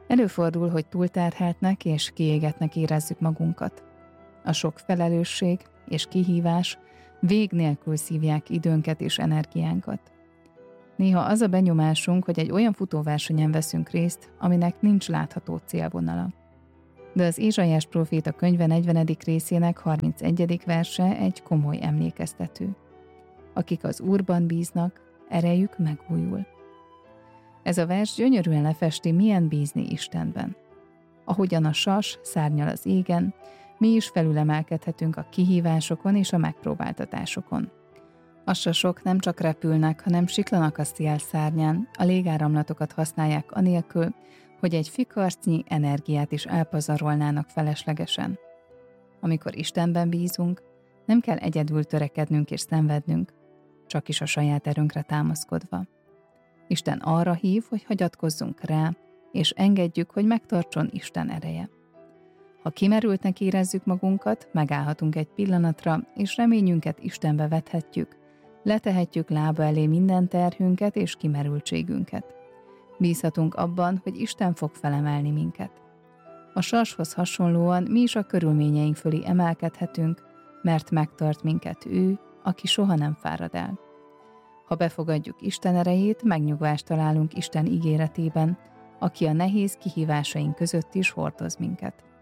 Előfordul, hogy túlterheltnek és kiégetnek érezzük magunkat. A sok felelősség és kihívás vég nélkül szívják időnket és energiánkat. Néha az a benyomásunk, hogy egy olyan futóversenyen veszünk részt, aminek nincs látható célvonala. De az Ézsaiás próféta könyve 40. részének 31. verse egy komoly emlékeztető. Akik az Úrban bíznak, erejük megújul. Ez a vers gyönyörűen lefesti, milyen bízni Istenben. Ahogyan a sas szárnyal az égen, mi is felülemelkedhetünk a kihívásokon és a megpróbáltatásokon. A sasok nem csak repülnek, hanem siklanak a szél szárnyán, a légáramlatokat használják anélkül, hogy egy fikarcnyi energiát is elpazarolnának feleslegesen. Amikor Istenben bízunk, nem kell egyedül törekednünk és szenvednünk, csak is a saját erőnkre támaszkodva. Isten arra hív, hogy hagyatkozzunk rá, és engedjük, hogy megtartson Isten ereje. Ha kimerültnek érezzük magunkat, megállhatunk egy pillanatra, és reményünket Istenbe vethetjük, letehetjük lába elé minden terhünket és kimerültségünket. Bízhatunk abban, hogy Isten fog felemelni minket. A sashoz hasonlóan mi is a körülményeink fölé emelkedhetünk, mert megtart minket ő, aki soha nem fárad el. Ha befogadjuk Isten erejét, megnyugvást találunk Isten ígéretében, aki a nehéz kihívásaink között is hordoz minket.